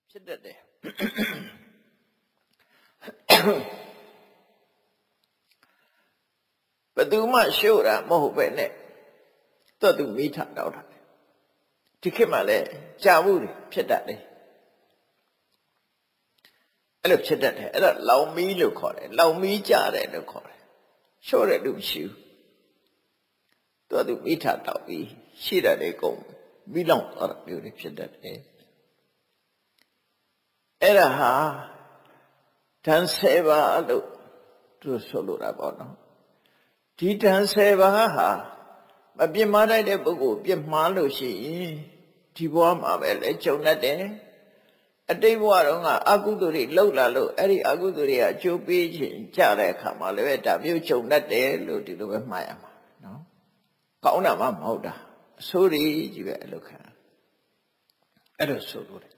ဖြစ်တတ်တယ်ဘယ်သူမှရှို့တာမဟုတ်ပဲနဲ့တော့သူမိထတောက်တာဒီခေတ်မှာလည်းကြာမှုတွေဖြစ်တတ်တယ်အဲ့လိုဖြစ်တတ်တယ်အဲ့ဒါလောင်မီးလို့ခေါ်တယ်လောင်မီးကြတယ်လို့ခေါ်တယ်ရှို့တဲ့လူမရှိဘူးတော့သူမိထတောက်ပြီးရှိတယ်လေကုန်မိလောင်သွားတာမျိုးတွေဖြစ်တတ်တယ်အဲ့ဒါဟာဓာန်7ပါးလို့သူဆိုလိုတာပေါ့နော်ဒီဓာန်7ပါးဟာမပြစ်မှားတဲ့ပုဂ္ဂိုလ်ပြစ်မှားလို့ရှိရင်ဒီဘဝမှာပဲလေကြုံတတ်တယ်အတိတ်ဘဝတော့ကအကုသိုလ်တွေလှုပ်လာလို့အဲ့ဒီအကုသိုလ်တွေကအကျိုးပေးခြင်းကြတဲ့အခါမှာလည်းဒါမျိုးကြုံတတ်တယ်လို့ဒီလိုပဲမှားရမှာနော်ကောင်းတာမှမဟုတ်တာအဆိုးကြီးပဲအလုပ်ခံအဲ့လိုဆိုလို့တယ်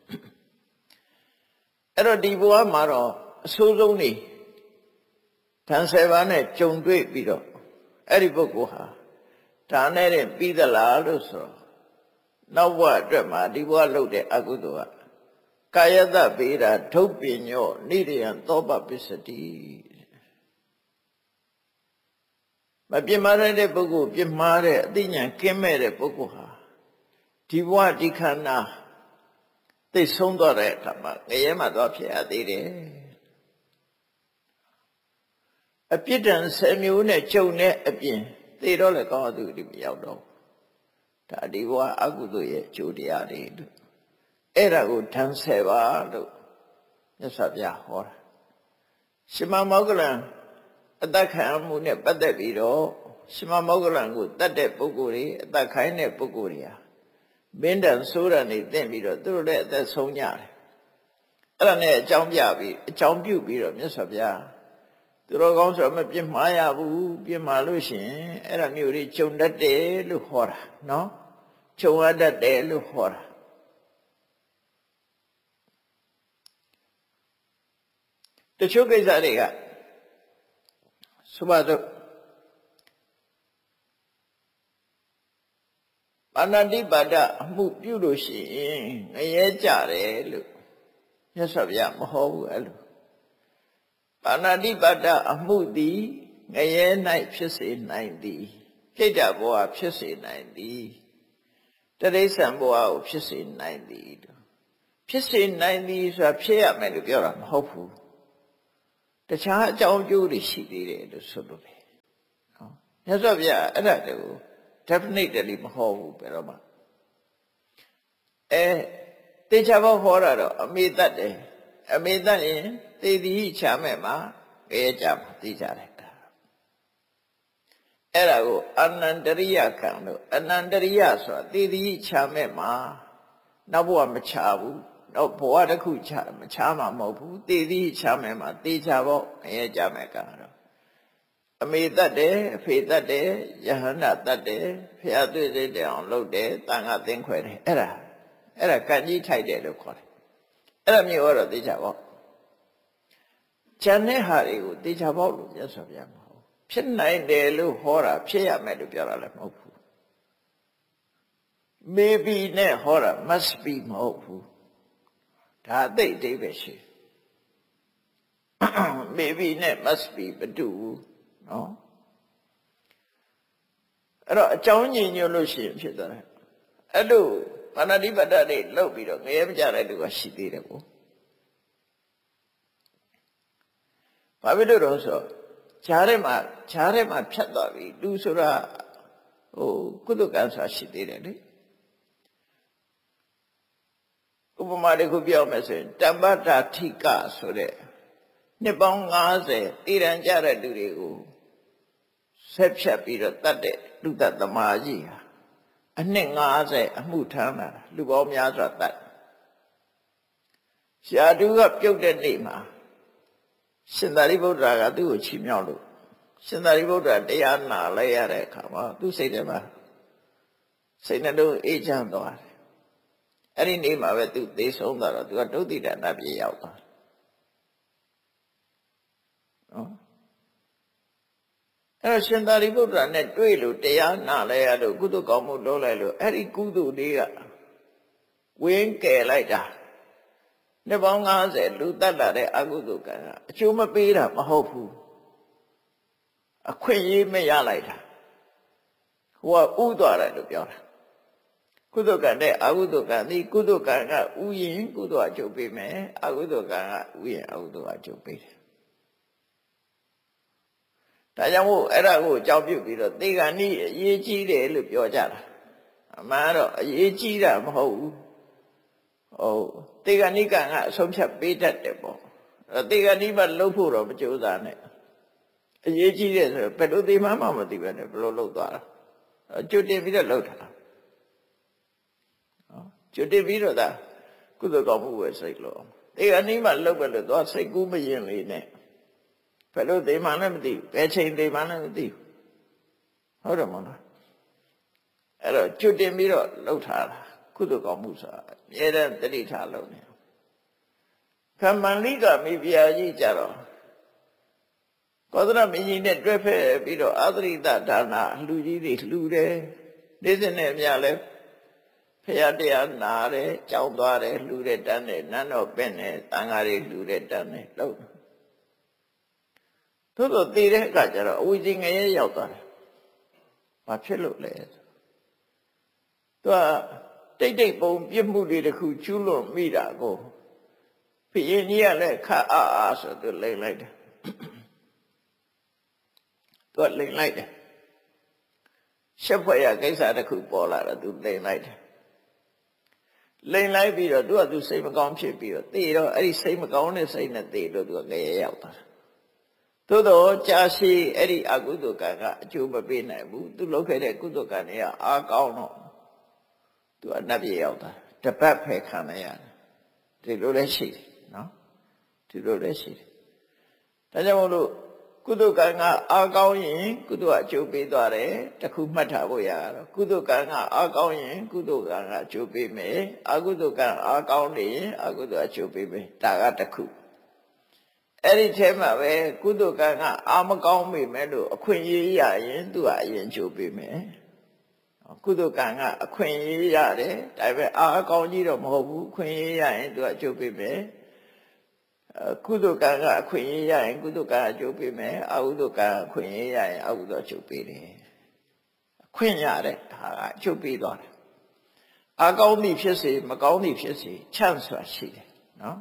အဲ့တော့ဒီဘဝမှာတော့အဆိုးဆုံးနေဓာန်7ပါးနဲ့ကြုံတွေ့ပြီးတော့အဲ့ဒီပုဂ္ဂိုလ်ဟာဒါနဲ့တင်ပြီးသလားလို့ဆိုတော့နောက်ဘဝအတွက်မှာဒီဘဝလုပ်တဲ့အကုသိုလ်ကကာယတပေတာဒုပ္ပညောနိရိယံသောပပစ္စတိမပြစ်မှားတဲ့ပုဂ္ဂိုလ်ပြစ်မှားတဲ့အသိဉာဏ်ကင်းမဲ့တဲ့ပုဂ္ဂိုလ်ဟာဒီဘဝဒီခန္ဓာသိဆုံးသွားတဲ့အခါမှာငရဲမှာသွားဖြစ်ရသေးတယ်အပြစ်ဒဏ်10မျိုးနဲ့ကြုံတဲ့အပြင်သိတော့လည်းကောင်းသူဒီမရောက်တော့ဒါဒီဘဝအကုသိုလ်ရဲ့အကျိုးတရားတွေလို့အဲ့ဒါကိုဓာန်7ပါးလို့မြတ်စွာဘုရားဟောတာရှင်မမောဂလန်အသက်ခံမှုနဲ့ပတ်သက်ပြီးတော့ရှင်မမောဂလန်ကိုတတ်တဲ့ပုဂ္ဂိုလ်တွေအသက်ခိုင်းတဲ့ပုဂ္ဂိုလ်တွေဟာမင်းတန်ဆိုးရနေတင့်ပြီးတော့သူတို့လည်းအသက်ဆုံးကြတယ်အဲ့ဒါနဲ့အကြောင်းပြုပြီးတော့မြတ်စွာဘုရားသူတော်ကောင်းဆိုမပြစ်မှားရဘူးပြစ်မှားလို့ရှိရင်အဲ့ဒါမျိုးတွေကြုံတတ်တယ်လို့ဟောတာနော်ကြုံရတတ်တယ်လို့ဟောတာတချို့ကိစ္စတွေကဆိုပါတော့ပါဏာတိပါဒအမှုပြုလို့ရှိရင်ငရဲကြတယ်လို့မြတ်စွာဘုရားမဟောဘူးအဲ့လိုပါဏာတိပါဒအမှုသည်ငရဲ၌ဖြစ်စေနိုင်သည်ပြိတ္တဘောဟာဖြစ်စေနိုင်သည်တရိစ္ဆာန်ဘောကိုဖြစ်စေနိုင်သည်ဖြစ်စေနိုင်သည်ဆိုတာဖြစ်ရမယ်လို့ပြောတာမဟုတ်ဘူးတခြားအကြောင်းအကျိုးတွေရှိသေးတယ်လို့ဆိုလို့တယ်နော်မြတ်စွာဘုရားအဲ့ဒါကို definitely မဟောဘူးဘယ်တော့မှတေချာဘောဟောတာတော့အမေတတ်တယ်အမေတတ်ရင်သေသည်ချမဲ့မှာခဲကြမှာသိကြတယ်အဲ့ဒါကိုအနန္တရိယခံလို့အနန္တရိယဆိုတာသေသည်ချမဲ့မှာနောက်ဘဝမချဘူးတော့ဘဝတစ်ခုမချမှာမဟုတ်ဘူးသေသည်ချမဲ့မှာသေချာဘောခဲကြမဲ့ကတော့အမေတတ်တယ်အဖေတတ်တယ်ယဟန္တာတတ်တယ်ဖျားသွေးစိတ်တယ်အောင်လုပ်တယ်တန်ခါသင်ခွဲတယ်အဲ့ဒါကံကြီးထိုက်တယ်လို့ခေါ်တယ်အဲ့ဒါမျိုးတော့သေချာဘောဉာဏ်နဲ့ဟာတွေကိုသေချာဘောလို့မြတ်စွာဘုရားမဟုတ်ဖြစ်နိုင်တယ်လို့ဟောတာဖြစ်ရမယ်လို့ပြောတာလည်းမဟုတ်ဘူး maybe နဲ့ဟောတာ must be မဟုတ်ဘူးဒါအတိတ်ပဲရှိ maybe နဲ့ must be မတူဘူးနော်အဲ့တော့အကြောင်းညင်ညွတ်လို့ရှိရင်ဖြစ်သွားတယ်အဲ့လိုပါဏာတိပါဒတွေလောက်ပြီးတော့ငရဲမကြတဲ့လူကရှိသေးတယ်ကိုဘာဖြစ်လို့တော့ဆိုဈာထဲမှာဖြတ်သွားပြီလူဆိုတာကုသကံဆိုတာရှိသေးတယ်လေဥပမာတစ်ခုပြောမယ်ဆိုရင်တမ္ပတာထိကဆိုတဲ့နှစ်ပေါင်း50တည်ရန်ကြတဲ့လူတွေကိုဆက်ဖြတ်ပြီးတော့တတ်တဲ့လူတတ်သမားကြီးဟာအနှစ်50အမှုထမ်းလာတာလူပေါင်းများစွာတတ်ရှားသူကပြုတ်တဲ့နေ့မှာရှင်သာရိပုတ္တရာကသူ့ကိုချီးမြှောက်လို့ရှင်သာရိပုတ္တရာတရားနာလိုက်ရတဲ့အခါမှာသူ့စိတ်ထဲမှာစိတ်နှလုံးအေးချမ်းသွားတယ်အဲ့ဒီနေ့မှာပဲသူသေဆုံးသွားတော့သူကဒုတိယနာပြေရောက်သွားနော်အဲ့တော့ရှင်သာရိပုတ္တရာနဲ့တွေ့လို့တရားနာလိုက်ရလို့ကုသိုလ်ကောင်းမှုလုပ်လိုက်လို့အဲ့ဒီကုသိုလ်လေးကဝင်းကယ်လိုက်တာနှစ်ပေါင်း90လူတတ်လာတဲ့အကုသိုလ်ကံကအကျိုးမပေးတာမဟုတ်ဘူးအခွင့်အရေးမရလိုက်တာဟိုကဥသွားတယ်လို့ပြောတာကုသိုလ်ကံနဲ့အကုသိုလ်ကံဒီကုသိုလ်ကံကဥရင်ကုသိုလ်အကျိုးပေးမယ်အကုသိုလ်ကံကဥရင်အကုသိုလ်အကျိုးပေးတယ်ဒါကြောင့်မို့အဲ့ဒါကိုအကြောင်းပြုပြီးတော့သေဂဏိအရေးကြီးတယ်လို့ပြောကြတာအမှန်တော့အရေးကြီးတာမဟုတ်ဘူးဟုတ်သေဂဏိကံကအဆုံးဖြတ်ပေးတတ်တယ်ပေါ့သေဂဏိမှလှုပ်ဖို့တော့မကြိုးစားနဲ့အရေးကြီးတယ်ဆိုတော့ဘယ်လိုသိမှမသိပဲနဲ့ဘယ်လိုလှုပ်သွားတာကျွတ်တင်ပြီးတော့လှုပ်တာကျွတ်တင်ပြီးတော့ဒါကုသိုလ်ကောင်းမှုပဲစိတ်လို့သေဂဏိမှလှုပ်ပဲလို့သွားစိတ်ကူးမရင်လေးနဲ့ဘယ်လိုသိမှလည်းမသိဘူးဘယ်ချိန်သိမှလည်းမသိဘူးဟုတ်တယ်မဟုတ်လားအဲ့တော့ကျွတ်တင်ပြီးတော့လှုပ်ထားတာကုသိုလ်ကောင်းမှုဆိုတာအမြဲတမ်းတတိထားလုပ်နေခမန္လိကမိဖုရားကြီးကြတော့ကောသလမင်းကြီးနဲ့တွဲဖက်ပြီးတော့အာသရိတဒါနလူကြီးတွေလှူတယ်နေ့စဉ်နဲ့အမျှလဲဖရာတရားနာတယ်ကြောင်းသွားတယ်လှူတယ်တန်းတယ်နန်းတော်ပင့်တယ်သံဃာတွေလှူတယ်တန်းတယ်လို့သို့တော့တည်တဲ့အခါကျတော့အဝိဇ္ဇငရဲရောက်သွားတယ်ဘာဖြစ်လို့လဲသူကတိတ်ပုံပြစ်မှုတွေတခုကျူးလွန်မိတာကိုဘုရင်ကြီးကလည်းခတ်အားဆိုသူလိန်လိုက်တယ်သူကလိန်လိုက်တယ်ရှက်ဖွယ်ရကိစ္စတခုပေါ်လာတော့သူလိန်လိုက်တယ်လိန်လိုက်ပြီးတော့သူကသူစိတ်မကောင်းဖြစ်ပြီးတော့တေတော့အဲ့ဒီစိတ်မကောင်းတဲ့စိတ်နဲ့တေတော့သူကငရဲရောက်သွားသို့တော့ကြာရှည်အဲ့ဒီအကုသိုလ်ကံကအကျိုးမပေးနိုင်ဘူးသူလုပ်ခဲ့တဲ့ကုသိုလ်ကံတွေကအားကောင်းတော့သူကနတ်ပြည်ရောက်တာတပတ်ဖယ်ခံရရတယ်ဒီလိုလည်းရှိတယ်နော်ဒီလိုလည်းရှိတယ်ဒါကြောင့်မို့လို့ကုသိုလ်ကံကအားကောင်းရင်ကုသိုလ်အကျိုးပေးသွားတယ်တခုမှတ်ထားဖို့ရတော့ကုသိုလ်ကံကအားကောင်းရင်ကုသိုလ်ကံကအကျိုးပေးမယ်အကုသိုလ်ကံအားကောင်းနေရင်အကုသိုလ်အကျိုးပေးမယ်ဒါကတခုအဲ့ဒီထဲမှာပဲကုသိုလ်ကံကအားမကောင်းမိမဲ့လို့အခွင့်အရေးရရင်သူကအရင်အကျိုးပေးမယ်ကုသိုလ်ကံကအခွင့်အရေးရတယ်ဒါပေမဲ့အားအကောင်းကြီးတော့မဟုတ်ဘူးအခွင့်အရေးရရင်သူကအကျိုးပေးမယ်ကုသိုလ်ကံကအခွင့်အရေးရရင်ကုသိုလ်ကံအကျိုးပေးမယ်အကုသိုလ်ကံအခွင့်အရေးရရင်အကုသိုလ်အကျိုးပေးတယ်အခွင့်ရတဲ့ဒါကအကျိုးပေးသွားတယ်အကောင်းသည်ဖြစ်စေမကောင်းသည်ဖြစ်စေချမ်းစွာရှိတယ်နော်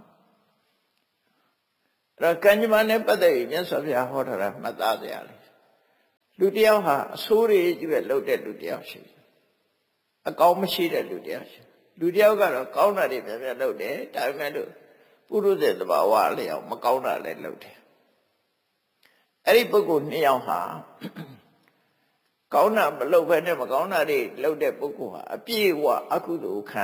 အဲ့တော့ကံကြမ္မာနဲ့ပတ်သက်ပြီးမြတ်စွာဘုရားဟောထားတာမှတ်သားကြရလိမ့်လူတယောက်ဟာအဆိုးတွေကြီးပဲလုပ်တဲ့လူတယောက်ရှိတယ်အကောင်းမရှိတဲ့လူတယောက်ရှိလူတယောက်ကတော့ကောင်းတာတွေပြန်ပြန်လုပ်တယ်ဒါပေမဲ့လို့ပုရုဇဉ်သဘာဝလျောက်မကောင်းတာလည်းလုပ်တယ်အဲ့ဒီပုဂ္ဂိုလ်နှစ်ယောက်ဟာကောင်းတာမလုပ်ဘဲနဲ့မကောင်းတာတွေလုပ်တဲ့ပုဂ္ဂိုလ်ဟာအပြည့်အဝအကုသိုလ်ခံ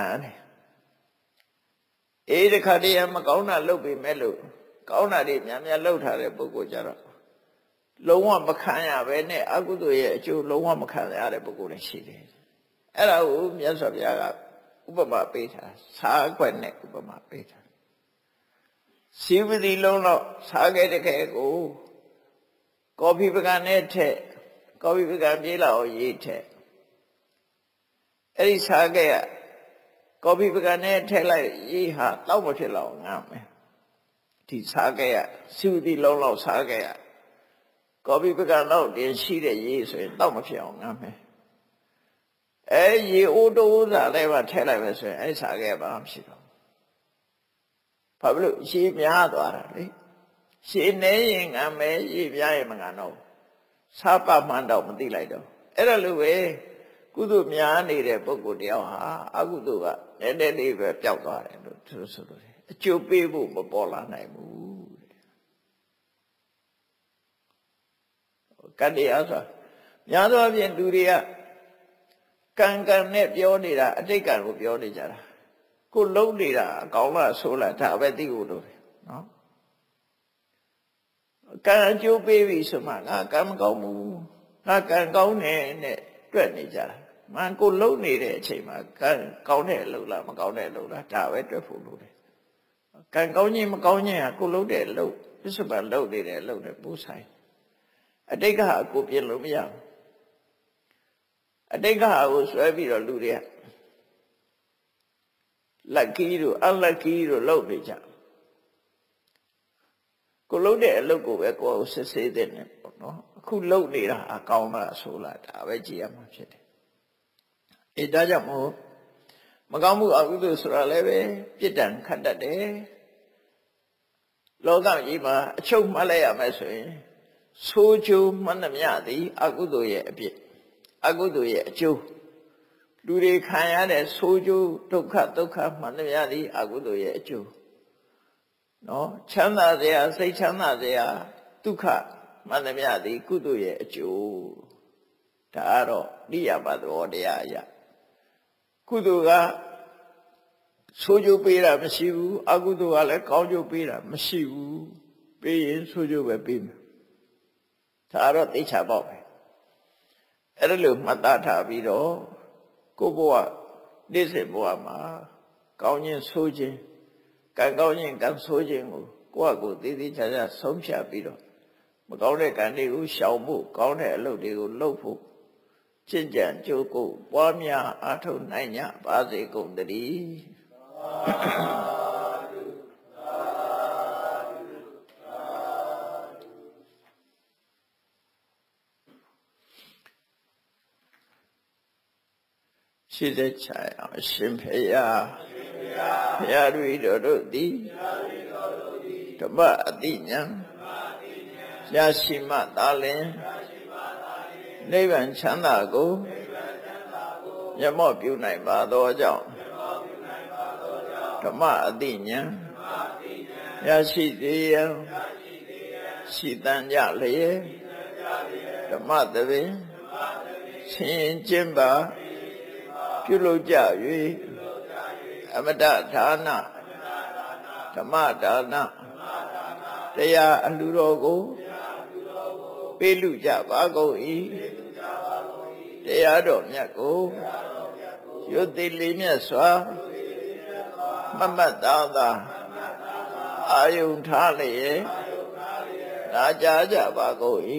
ရတယ်တခါတည်းမကောင်းတာလုပ်ပေမဲ့လို့ကောင်းတာတွေများများလုပ်ထားတဲ့ပုဂ္ဂိုလ်ကြတော့လုံးဝမခံရဘဲနဲ့အကုသိုလ်ရဲ့အကျိုးလုံးဝမခံရတဲ့ပုဂ္ဂိုလ်လည်းရှိတယ်အဲ့ဒါကိုမြတ်စွာဘုရားကဥပမာပေးတာစားခွက်နဲ့ဥပမာပေးတာစီဝတိလုံးတော့စားခဲ့တဲ့ခဲကိုကော်ဖီပကံနဲ့ထက်ကော်ဖီပကံပြေးလာအောင်ရေးထက်အဲ့ဒီစားခဲ့ကကော်ဖီပကံနဲ့ထက်လိုက်ရေးဟာတောက်မဖြစ်လောက်ငါမယ်ဒီစားခဲ့ကစီဝတိလုံးတော့စားခဲ့ကကော်ဖီပကံတော့တင်ရှိတဲ့ရေးဆိုရင်တောက်မဖြစ်အောင်ငါမယ်အဲ့ရေအိုးတိုးစားလည်းပါထည့်လိုက်ပဲဆိုရင်အဲ့စားခဲ့ပါမှဖြစ်တော့ဘာဖြစ်လို့ရေများသွားတာလေရေနေရင်ငမ်းမယ်ရေပြားရင်မငမ်းတော့စားပမှန်းတော့မသိလိုက်တော့အဲ့ဒါလိုပဲကုသိုလ်များနေတဲ့ပုဂ္ဂိုလ်တယောက်ဟာအကုသိုလ်ကနည်းနည်းလေးပဲပျောက်သွားတယ်လို့သူဆိုလို့အကျိုးပေးဖို့မပေါ်လာနိုင်ဘူးကတ္တရားဆိုများသောအားဖြင့်လူတွေကကံကံနဲ့ပြောနေတာအတိတ်ကံကိုပြောနေကြတာကိုလုံးနေတာအကောင်းလားဆိုးလားဒါပဲသိဖို့လိုတယ်နော်ကံအကျိုးပေးပြီဆိုမှငါကံမကောင်းဘူးငါကံကောင်းတယ်နဲ့တွက်နေကြတာမှန်ကိုလုံးနေတဲ့အချိန်မှာကံကောင်းတဲ့အလုပ်လားမကောင်းတဲ့အလုပ်လားဒါပဲတွက်ဖို့လိုတယ်ကံကောင်းခြင်းမကောင်းခြင်းဟာကိုလုံးတဲ့အလုပ်ပြစ္ဆုတ်ပန်လုပ်နေတဲ့အလုပ်နဲ့ပို့ဆိုင်အတိတ်ကအကိုပြင်လို့မရဘူးအတိတ်ကကိုဆွဲပြီးတော့လူတွေက lucky တို့ unlucky တို့လုပ်နေကြကိုလုံးတဲ့အလုပ်ကိုပဲကိုယ်ကိုစစ်ဆေးတဲ့နဲ့ပေါ့နော်အခုလုပ်နေတာအကောင်းလားဆိုလားဒါပဲကြည့်ရမှာဖြစ်တယ်အဲဒါကြောင့်မို့မကောင်းမှုအကုသိုလ်ဆိုတာလည်းပဲပြစ်ဒဏ်ခတ်တတ်တယ်လောကကြီးမှာအချုပ်မှတ်လိုက်ရမယ်ဆိုရင်ဆိုးကျိုးမှန်သမျှသည်အကုသိုလ်ရဲ့အပြစ်အကုသိုလ်ရဲ့အကျိုးလူတွေခံရတဲ့ဆိုးကျိုးဒုက္ခမှန်သမျှသည်အကုသိုလ်ရဲ့အကျိုးနော်ချမ်းသာစရာစိတ်ချမ်းသာစရာဒုက္ခမှန်သမျှသည်ကုသိုလ်ရဲ့အကျိုးဒါကတော့နိယမသဘောတရားအရာကုသိုလ်ကဆိုးကျိုးပေးတာမရှိဘူးအကုသိုလ်ကလည်းကောင်းကျိုးပေးတာမရှိဘူးပေးရင်ဆိုးကျိုးပဲပေးမယ်ဒါတော့သိချပေါ့ပဲအဲ့ဒါလို့မှတ်သားထားပြီးတော့ကိုယ့်ဘဝနေ့စဉ်ဘဝမှာကောင်းခြင်းဆိုးခြင်းကံကောင်းခြင်းကံဆိုးခြင်းကိုကိုယ့်အကိုသေးသေးချာချာဆုံးဖြတ်ပြီးတော့မကောင်းတဲ့ကံတွေကိုရှောင်ဖို့ကောင်းတဲ့အလုပ်တွေကိုလုပ်ဖို့ကျင့်ကြံကြိုးကိုပွားများအားထုတ်နိုင်ကြပါစေကုန်သတည်းရှိတဲ့ချာအရှင်ဖေယဘုရားတို့သည်ဓမ္မအတိညာရရှိမှသာလျှင်နိဗ္ဗာန်ချမ်းသာကိုမျက်မှောက်ပြုနိုင်ပါသောကြောင့်ဓမ္မအတိညာရရှိစေရန်ရှိတန်ကြလျက်ဓမ္မသဘင်ဆင်ကျင့်ပါပြုလုပ်ကြ၍အမတဒါနဓမ္မဒါနတရားအလှူတော်ကိုပေးလူကြပါကုန်၏တရားတော်မြတ်ကိုရွတ်သိလေးမြတ်စွာမမတ်သားသာအာယုန်ထားလျက်နာကြားကြပါကုန်၏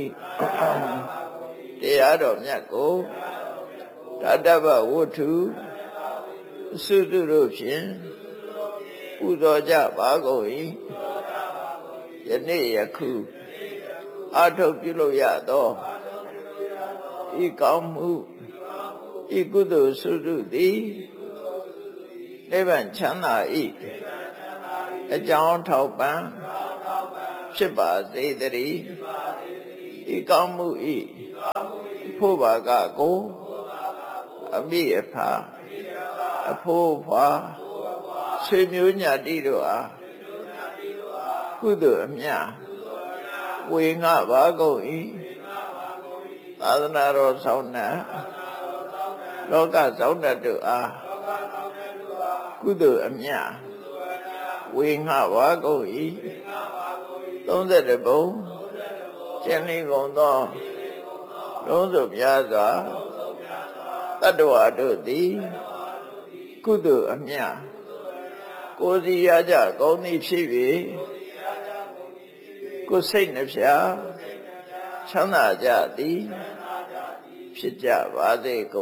တရားတော်မြတ်ကိုတတ္တဗဝတ္ထုသုတုတို့ဖြင့်ပူဇော်ကြပါကုန်၏ယနေ့ယခုအာထုတ်ပြုလို့ရသောဤကောင်းမှုဤကုသိုလ်သုတုသည်နိဗ္ဗာန်ချမ်းသာ၏အကြောင်းထောက်ပံ့ဖြစ်ပါစေတည်းဤကောင်းမှုဤဖို့ပါကကိုအမိအဖအဖိုးဖွာဆွေမျိုးညာတိတို့အားကုသိုလ်အမြတ်ဝေငှပါကုန်၏သာသနာတော်ဆောင်နှင့်လောကဆောင်တတ်တို့အားကုသိုလ်အမြတ်ဝေငှပါကုန်၏32ဘုံကျင့်လေးကုန်သောလုံးစုံများစွာတတ္တဝါတို့သည်ကုသိုလ်အမြတ်ကိုယ်စီရကြကောင်းသည်ဖြစ်၍ကိုယ်စိတ်နှဖျားချမ်းသာကြသည်ဖြစ်ကြပါစေကုန်